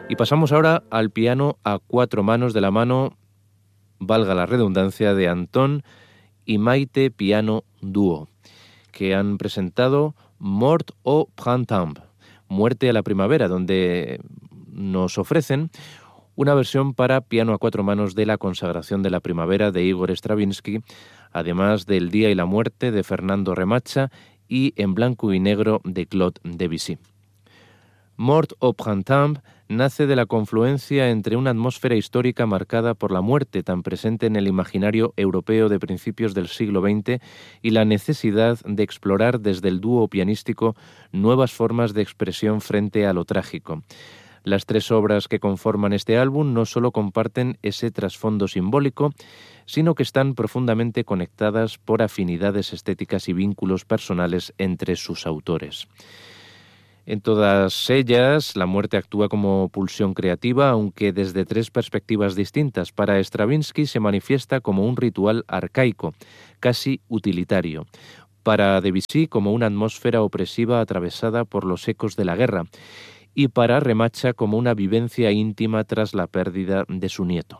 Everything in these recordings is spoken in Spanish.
Y pasamos ahora al piano a cuatro manos de la mano, valga la redundancia, de Antón y Maite Piano Dúo, que han presentado Mort au Printemps, Muerte a la Primavera, donde nos ofrecen una versión para piano a cuatro manos de La Consagración de la Primavera de Igor Stravinsky, además del Día y la Muerte de Fernando Remacha y En blanco y negro de Claude Debussy. Mort au Printemps nace de la confluencia entre una atmósfera histórica marcada por la muerte tan presente en el imaginario europeo de principios del siglo XX y la necesidad de explorar desde el dúo pianístico nuevas formas de expresión frente a lo trágico. Las tres obras que conforman este álbum no solo comparten ese trasfondo simbólico, sino que están profundamente conectadas por afinidades estéticas y vínculos personales entre sus autores. En todas ellas, la muerte actúa como pulsión creativa, aunque desde tres perspectivas distintas. Para Stravinsky se manifiesta como un ritual arcaico, casi utilitario. Para Debussy como una atmósfera opresiva atravesada por los ecos de la guerra. Y para Remacha como una vivencia íntima tras la pérdida de su nieto.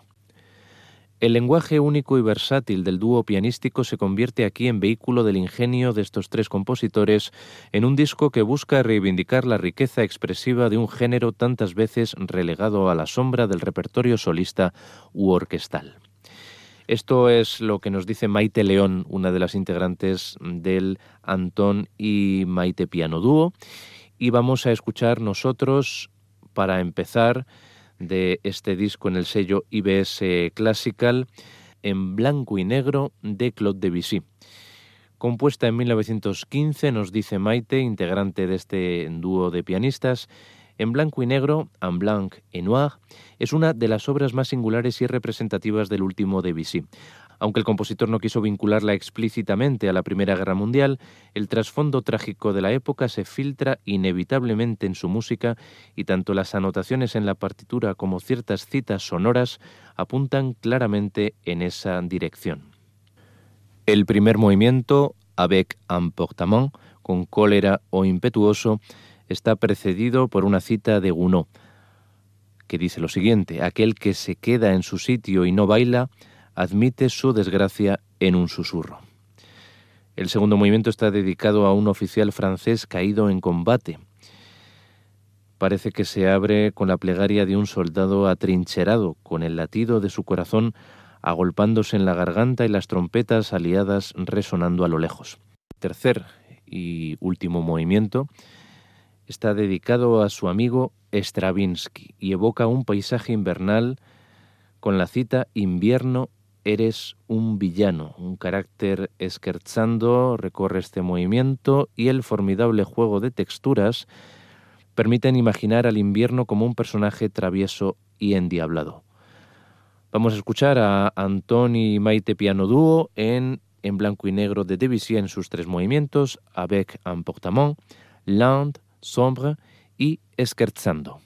El lenguaje único y versátil del dúo pianístico se convierte aquí en vehículo del ingenio de estos tres compositores en un disco que busca reivindicar la riqueza expresiva de un género tantas veces relegado a la sombra del repertorio solista u orquestal. Esto es lo que nos dice Maite León, una de las integrantes del Antón y Maite Piano Dúo, y vamos a escuchar nosotros, para empezar, de este disco en el sello IBS Classical, En blanco y negro de Claude Debussy. Compuesta en 1915, nos dice Maite, integrante de este dúo de pianistas, En blanco y negro, En blanc et noir, es una de las obras más singulares y representativas del último Debussy. Aunque el compositor no quiso vincularla explícitamente a la Primera Guerra Mundial, el trasfondo trágico de la época se filtra inevitablemente en su música y tanto las anotaciones en la partitura como ciertas citas sonoras apuntan claramente en esa dirección. El primer movimiento, Avec emportement, con cólera o impetuoso, está precedido por una cita de Gounod, que dice lo siguiente: aquel que se queda en su sitio y no baila, admite su desgracia en un susurro. El segundo movimiento está dedicado a un oficial francés caído en combate. Parece que se abre con la plegaria de un soldado atrincherado, con el latido de su corazón agolpándose en la garganta y las trompetas aliadas resonando a lo lejos. Tercer y último movimiento está dedicado a su amigo Stravinsky y evoca un paisaje invernal con la cita Invierno, eres un villano. Un carácter scherzando recorre este movimiento y el formidable juego de texturas permiten imaginar al invierno como un personaje travieso y endiablado. Vamos a escuchar a Antón y Maite Piano Dúo en blanco y negro de Debussy en sus tres movimientos, Avec emportement, Lent, Sombre y Scherzando.